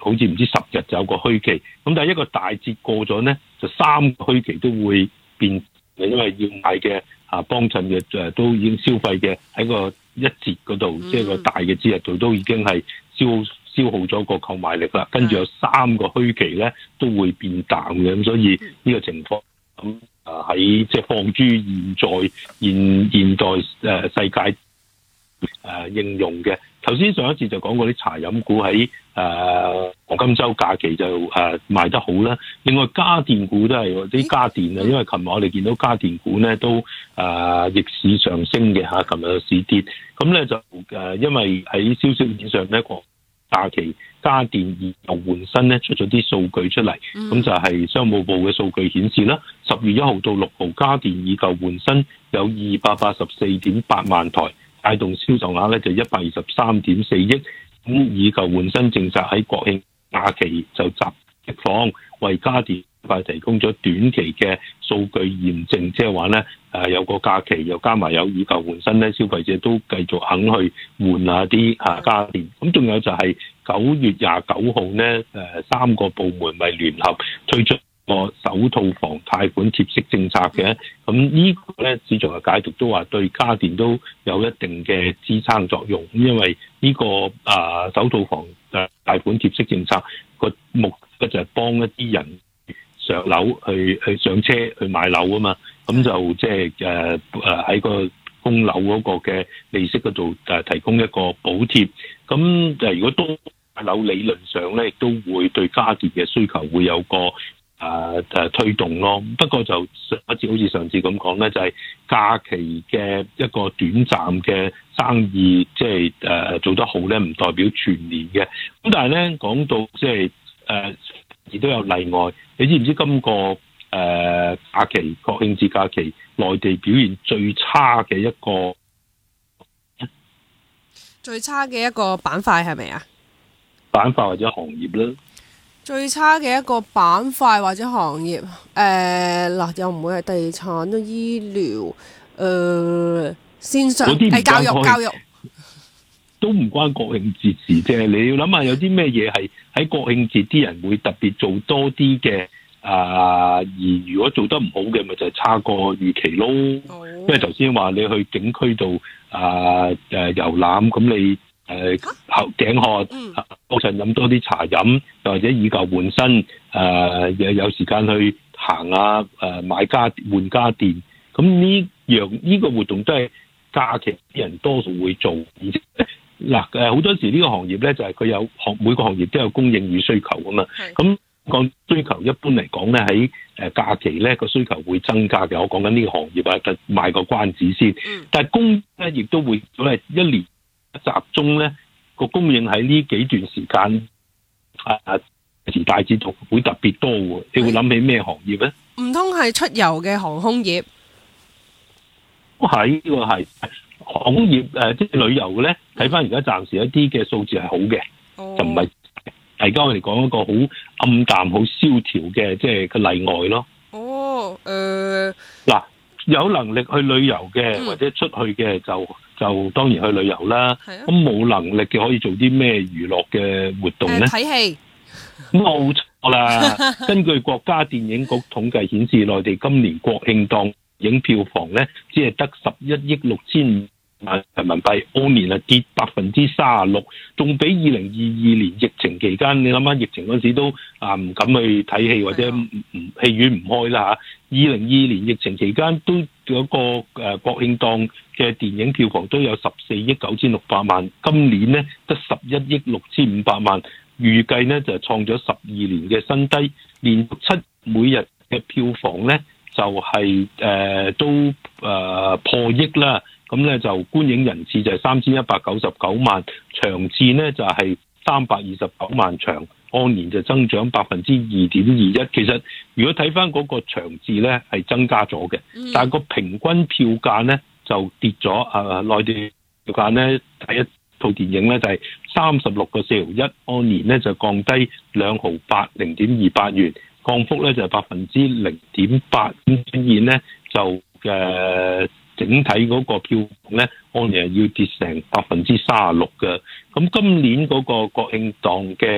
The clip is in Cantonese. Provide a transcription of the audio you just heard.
好似唔知10日就有個虛期，咁但係一個大節過咗咧，就3個虛期都會變，因為要買嘅幫襯嘅都已經消費嘅喺個一節嗰度，即係個大嘅節日度都已經係消耗咗個購買力啦，跟住有3個虛期咧都會變淡嘅，咁所以呢個情況咁喺即係放諸現代世界應用嘅。頭先上一次就講過啲茶飲股喺黃金週假期就賣得好啦。另外家電股都係啲家電啊，因為琴日我哋見到家電股咧都逆市上升嘅嚇，琴日嘅市跌，咁咧就因為喺消息面上咧個假期家電以舊換新咧出咗啲數據出嚟，咁就係商務部嘅數據顯示啦，10月1號到6號家電以舊換新有284.8萬台。帶動銷售額咧就123.4億，咁以舊換新政策喺國慶假期就集放，為家電提供咗短期嘅數據驗證，即係話咧有個假期又加埋有以舊換新咧，消費者都繼續肯去換下啲家電。咁仲有就係9月29號咧3個部門咪聯合推出個首套房貸款貼息政策嘅，咁呢個咧市場嘅解讀都話對家電都有一定嘅支撐作用，因為呢個首套房貸款貼息政策個目的就係幫一啲人上樓去上車去買樓啊嘛，咁就即係喺個供樓嗰個嘅利息嗰度提供一個補貼，咁如果多買樓理論上咧亦都會對家電嘅需求會有個推動咯，不過就好似上次咁講咧，就係假期嘅一個短暫嘅生意，即係做得好咧，唔代表全年嘅。咁但係咧講到即係亦都有例外，你知唔知今個假期國慶節假期內地表現最差嘅一個板塊係咪啊？ 板塊或者行業咧？ 最差嘅一個板塊或者行業，又唔會係地產咯，醫療，線上教育都唔關國慶節事啫。你要諗下有啲咩嘢係喺國慶節啲人會特別做多啲嘅，而如果做得唔好嘅，咪就係差過預期咯。因為頭先話你去景區度遊覽，咁你頸渴，幫襯飲多啲茶飲，又或者以舊換新，有時間去行買換家電，咁呢個活動都係假期啲人多數會做。而且好多時呢個行業咧就係佢有每個行業都有供應與需求啊嘛。咁講需求一般嚟講咧喺假期咧個需求會增加嘅。我講緊呢個行業就賣個關子先。但係供咧亦都會一年集中咧個供應喺呢幾段時間時大節度會特別多喎。你會諗起咩行業咧？ 唔通係出遊嘅航空業？ 係呢個係航空業即係旅遊嘅咧。睇翻而家暫時一啲嘅數字係好嘅，就唔係而家我哋講一個好暗淡、好蕭條嘅即係個例外咯。有能力去旅遊嘅或者出去嘅就當然去旅遊啦。咁冇能力嘅可以做啲咩娛樂嘅活動咧？ 睇戲。 冇錯啦。根據國家電影局統計顯示，內地今年國慶檔影票房咧只係得11億6千萬人民幣，按年跌36%，仲比2022年疫情期間，你諗下疫情嗰時都唔敢去睇戲或者戲院唔開啦嚇。2022年疫情期間都有個國慶檔嘅電影票房都有14億9600萬，今年呢得11億6500萬，預計呢就創咗12年嘅新低，連續7每日嘅票房呢就係都破億啦。咁咧就觀影人次就係3199萬，場次呢就係329萬場，按年就增長2.21%。其實如果睇翻嗰個場次咧係增加咗嘅，但係個平均票價咧就跌咗。內地票價咧睇一套電影咧就係36個4毫1，按年咧就降低2毫8 0.28元，降幅咧就係0.8%。咁顯然咧就整體嗰個票房咧，按年要跌成36%嘅。咁今年嗰個國慶檔嘅